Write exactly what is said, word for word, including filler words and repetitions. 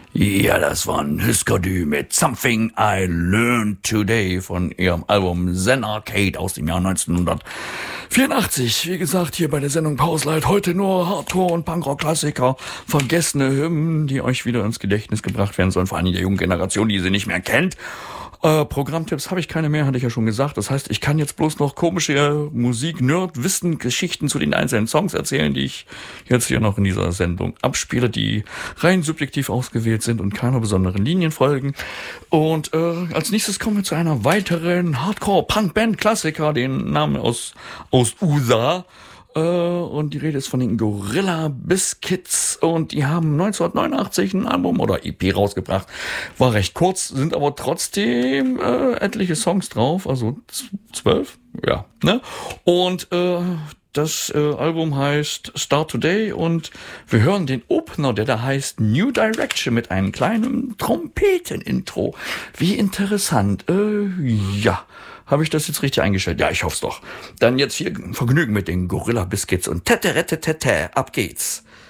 Ja, das war ein Husker-Du mit Something I Learned Today von ihrem Album Zen Arcade aus dem Jahr neunzehnhundertvierundachtzig. Wie gesagt, hier bei der Sendung Pauslight heute nur Hardcore- und Punkrock-Klassiker, vergessene Hymnen, die euch wieder ins Gedächtnis gebracht werden sollen, vor allem der jungen Generation, die sie nicht mehr kennt. Äh, Programmtipps habe ich keine mehr, hatte ich ja schon gesagt. Das heißt, ich kann jetzt bloß noch komische Musik, Nerd, Wissen, Geschichten zu den einzelnen Songs erzählen, die ich jetzt hier noch in dieser Sendung abspiele, die rein subjektiv ausgewählt sind und keiner besonderen Linien folgen. Und äh, als nächstes kommen wir zu einer weiteren Hardcore-Punk-Band-Klassiker, den Namen aus, aus U S A. Und die Rede ist von den Gorilla Biscuits und die haben neunzehnhundertneunundachtzig ein Album oder E P rausgebracht. War recht kurz, sind aber trotzdem äh, etliche Songs drauf, also zwölf, ja, ne? Und äh, das äh, Album heißt Start Today und wir hören den Opener, der da heißt New Direction mit einem kleinen Trompeten-Intro. Wie interessant, äh, ja. Habe ich das jetzt richtig eingestellt? Ja, ich hoffe es doch. Dann jetzt hier Vergnügen mit den Gorilla Biscuits und tete, tete, tete, ab geht's.